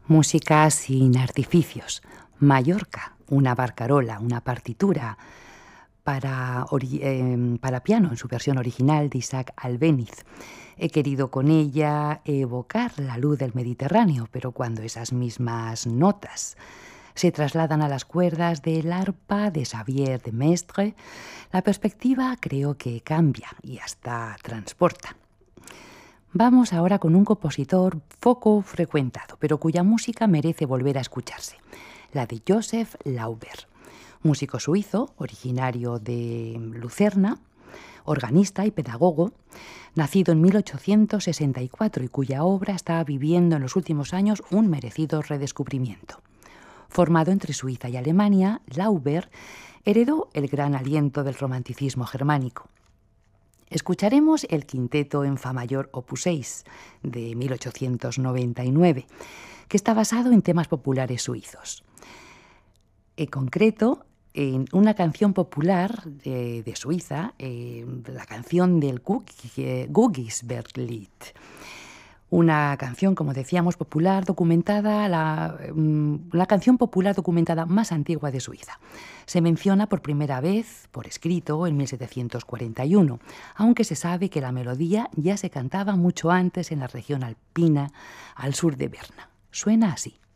Música sin artificios. Mallorca, una barcarola, una partitura para piano en su versión original de Isaac Albéniz. He querido con ella evocar la luz del Mediterráneo, pero cuando esas mismas notas se trasladan a las cuerdas del arpa de Xavier de Mestre, la perspectiva creo que cambia y hasta transporta. Vamos ahora con un compositor poco frecuentado, pero cuya música merece volver a escucharse, la de Joseph Lauber, músico suizo, originario de Lucerna, organista y pedagogo, nacido en 1864 y cuya obra está viviendo en los últimos años un merecido redescubrimiento. Formado entre Suiza y Alemania, Lauber heredó el gran aliento del romanticismo germánico. Escucharemos el quinteto en fa mayor opus 6 de 1899, que está basado en temas populares suizos. En concreto, en una canción popular de Suiza, la canción del Gugisberglied. Una canción, como decíamos, popular documentada, la canción popular documentada más antigua de Suiza. Se menciona por primera vez por escrito en 1741, aunque se sabe que la melodía ya se cantaba mucho antes en la región alpina al sur de Berna. Suena así.